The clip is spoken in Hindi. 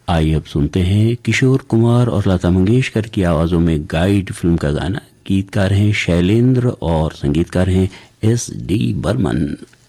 आइए अब सुनते हैं किशोर कुमार और लता मंगेशकर की आवाजों में गाइड फिल्म का गाना। गीतकार हैं शैलेंद्र और संगीतकार हैं S.D. बर्मन।